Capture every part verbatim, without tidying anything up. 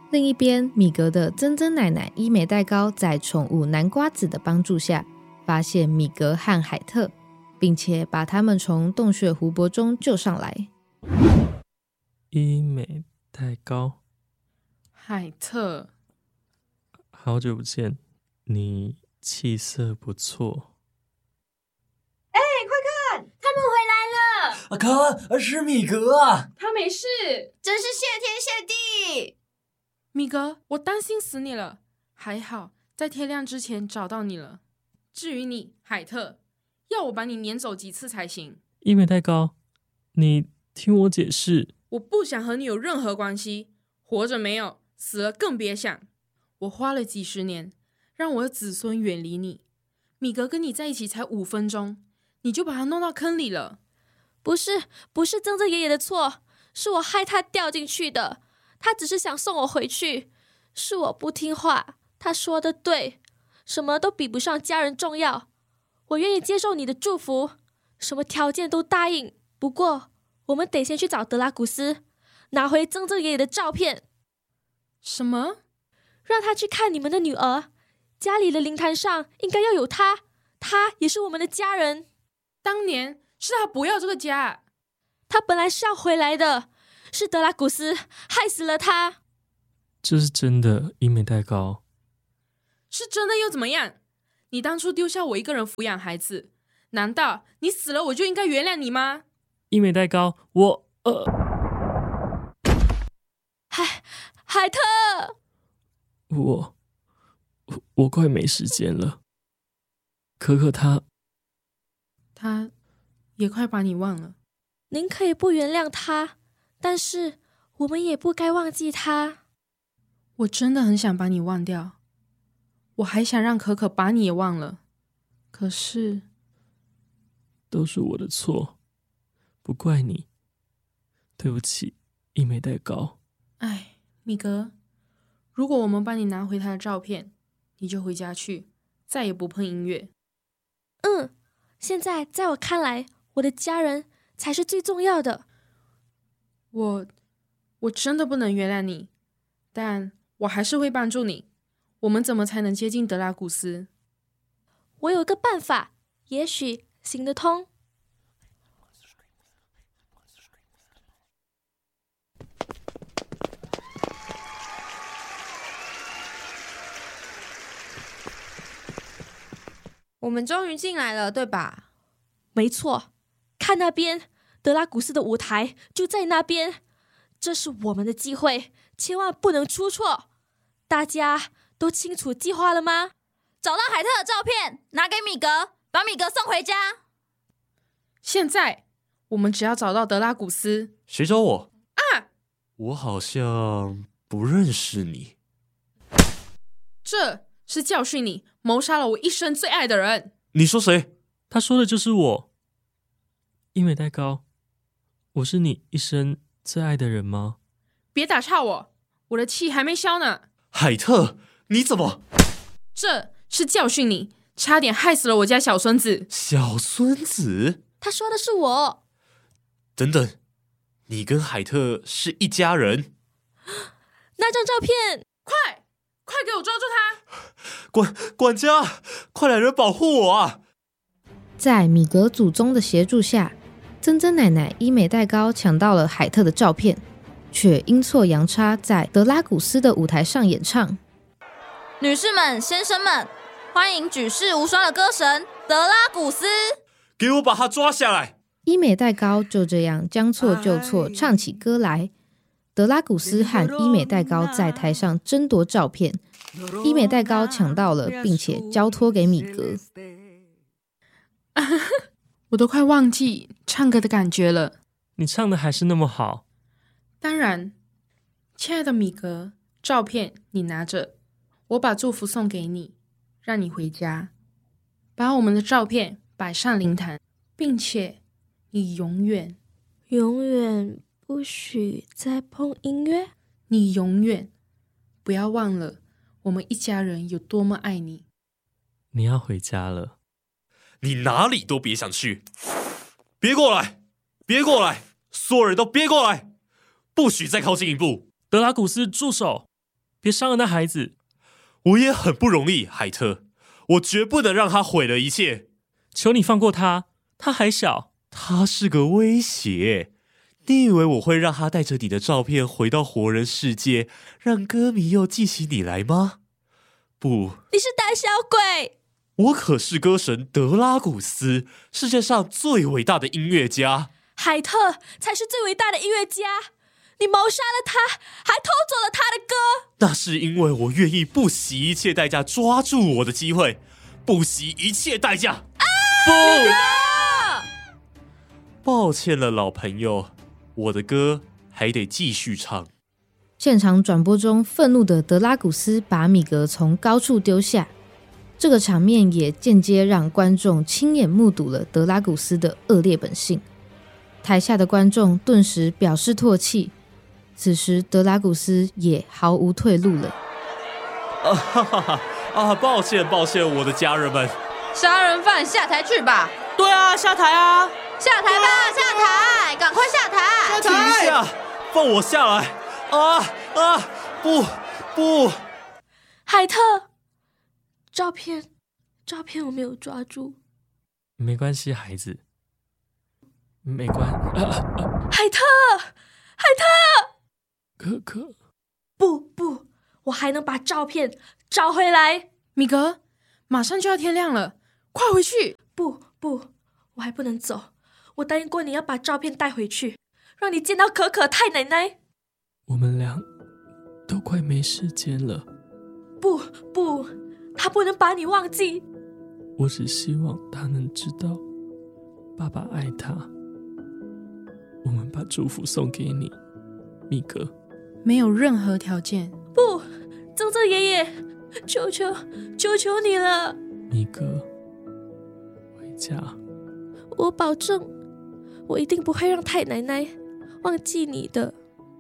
另一边，米格的曾曾奶奶伊美代高在宠物南瓜子的帮助下，发现米格和海特，并且把他们从洞穴湖泊中救上来。 伊美代高， 海特， 好久不见，你气色不错。 哎、欸，快看，他们回来了！ 啊，看，是米格啊！ 他没事， 真是谢天谢地。 米格，我担心死你了，还好在天亮之前找到你了。至于你，海特，要我把你撵走几次才行？ 伊美代高，你听我解释。 我不想和你有任何关系，活着没有，死了更别想。我花了几十年，让我的子孙远离你。米格跟你在一起才五分钟，你就把他弄到坑里了。 不是，不是曾曾爷爷的错，是我害他掉进去的。他只是想送我回去，是我不听话。他说的对，什么都比不上家人重要。我愿意接受你的祝福，什么条件都答应。不过，我们得先去找德拉古斯，拿回曾曾爷爷的照片。 什么？ 让他去看你们的女儿。家里的灵坛上应该要有他，他也是我们的家人。 当年是他不要这个家， 他本来是要回来的，是德拉古斯害死了他。 这是真的，伊美代高。 是真的又怎么样？你当初丢下我一个人抚养孩子，难道你死了我就应该原谅你吗？ 伊美代高，我呃， 海海特， 我我我快没时间了。可可他他也快把你忘了。 您可以不原谅他，但是我们也不该忘记他。 我真的很想把你忘掉，我还想让可可把你也忘了，可是都是我的错，不怪你。对不起，伊美代高。 哎，米格，如果我们帮你拿回他的照片，你就回家去，再也不碰音乐。 嗯，现在在我看来，我的家人才是最重要的。 我我真的不能原谅你，但我还是会帮助你。我们怎么才能接近德拉古斯？ 我有个办法，也许行得通。 我们终于进来了，对吧？ 没错，看那边，德拉古斯的舞台就在那边。这是我们的机会，千万不能出错。大家都清楚计划了吗？ 找到海特的照片，拿给米格，把米格送回家。 现在，我们只要找到德拉古斯。 谁找我？ 啊！ 我好像不认识你。 这是教训你谋杀了我一生最爱的人。 你说谁？ 他说的就是我。伊美代高，我是你一生最爱的人吗？ 别打岔我，我的气还没消呢。 海特，你怎么？ 这是教训你，差点害死了我家小孙子。 小孙子？ 他说的是我。 等等，你跟海特是一家人？ 那张照片， 快快给我抓住他！ 管管家，快来人保护我啊！ 在米格祖宗的协助下，曾曾奶奶伊美代高抢到了海特的照片，却阴错阳差在德拉古斯的舞台上演唱。 女士们、先生们，欢迎举世无双的歌神德拉古斯！ 给我把他抓下来！ 伊美代高就这样将错就错唱起歌来。德拉古斯和伊美代高在台上争夺照片，伊美代高抢到了，并且交托给米格。 我都快忘记唱歌的感觉了。 你唱的还是那么好。 当然，亲爱的米格，照片你拿着，我把祝福送给你，让你回家，把我们的照片摆上灵坛，并且你永远永远不许再碰音乐。 你永远不要忘了我们一家人有多么爱你。 你要回家了。 你哪里都别想去！别过来，别过来，所有人都别过来，不许再靠近一步！ 德拉古斯，住手！ 别伤了那孩子。 我也很不容易，海特，我绝不能让他毁了一切。 求你放过他，他还小。 他是个威胁。你以为我会让他带着你的照片回到活人世界，让歌迷又记起你来吗？不， 你是胆小鬼！ 我可是歌神德拉古斯，世界上最伟大的音乐家。 海特才是最伟大的音乐家，你谋杀了他，还偷走了他的歌。 那是因为我愿意不惜一切代价抓住我的机会，不惜一切代价。啊、不，抱歉了，老朋友，我的歌还得继续唱。 现场转播中，愤怒的德拉古斯把米格从高处丢下，这个场面也间接让观众亲眼目睹了德拉古斯的恶劣本性。台下的观众顿时表示唾弃，此时德拉古斯也毫无退路了。 啊哈哈哈！啊，抱歉抱歉，我的家人们， 杀人犯下台去吧！ 对啊，下台啊！ 下台吧，下台，赶快下台！ 停一下，放我下来！啊啊！不不！ 海特，照片，照片我没有抓住。 没关系，孩子，没关。啊啊、 海特，海特， 可可， 不不，我还能把照片找回来。 米格，马上就要天亮了，快回去！ 不不，我还不能走。我答应过你要把照片带回去，让你见到可可太奶奶。 我们俩都快没时间了。 不不，他不能把你忘记。 我只希望他能知道爸爸爱他。我们把祝福送给你，米格。 没有任何条件。 不，曾曾爷爷，求求求求你了， 米格，回家。 我保证，我一定不会让太奶奶忘记你的。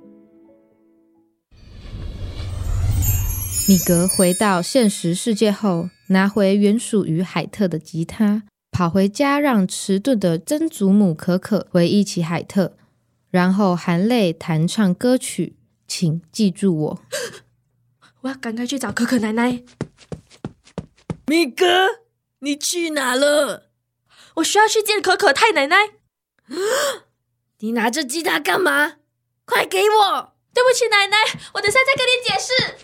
米格回到现实世界后，拿回原属于海特的吉他，跑回家让迟钝的曾祖母可可回忆起海特，然后含泪弹唱歌曲，请记住我。 我要赶快去找可可奶奶。 米格，你去哪了？ 我需要去见可可太奶奶。 你拿着吉他干嘛？快给我！ 对不起，奶奶，我等下再跟你解释。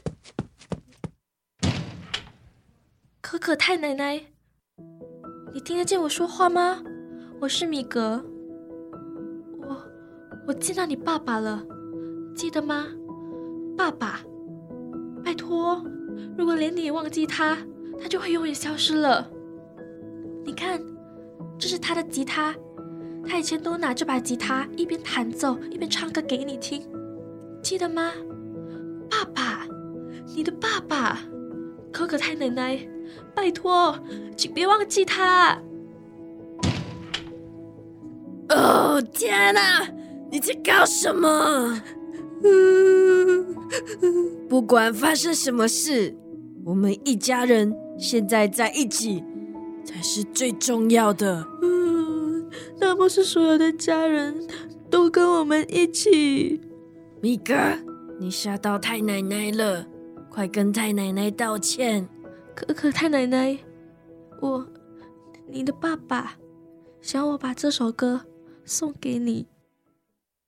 可可太奶奶，你听得见我说话吗？我是米格，我我见到你爸爸了，记得吗？爸爸，拜托，如果连你也忘记他，他就会永远消失了。你看，这是他的吉他，他以前都拿这把吉他一边弹奏一边唱歌给你听，记得吗？爸爸，你的爸爸，可可太奶奶，拜托，请别忘记他。 哦，天哪！你在搞什么？不管发生什么事，我们一家人现在在一起才是最重要的。 嗯，那不是所有的家人都跟我们一起。 米格，你吓到太奶奶了，快跟太奶奶道歉。 可可太奶奶，我，你的爸爸，想我把这首歌送给你。